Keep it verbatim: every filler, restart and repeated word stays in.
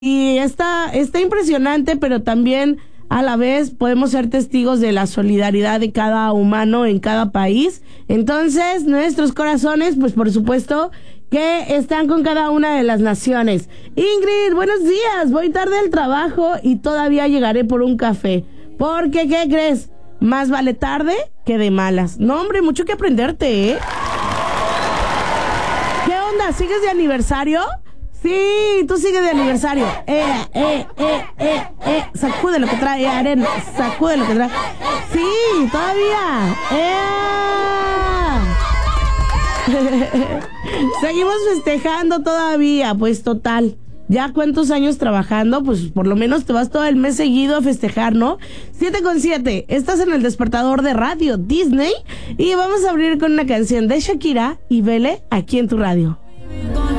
Y está, está impresionante, pero también a la vez podemos ser testigos de la solidaridad de cada humano en cada país. Entonces, nuestros corazones, pues por supuesto, que están con cada una de las naciones. Ingrid, buenos días. Voy tarde al trabajo y todavía llegaré por un café. Porque, ¿qué crees? Más vale tarde que de malas. No, hombre, mucho que aprenderte, ¿eh? ¿Qué onda? ¿Sigues de aniversario? Sí, tú sigues de aniversario. Eh, eh, eh, eh, eh. Sacude lo que trae, arena. Sacude lo que trae. Sí, todavía. Eh. Seguimos festejando todavía, pues total. Ya cuántos años trabajando, pues por lo menos te vas todo el mes seguido a festejar, ¿no? siete con siete, estás en el despertador de Radio Disney y vamos a abrir con una canción de Shakira y Vele aquí en tu radio.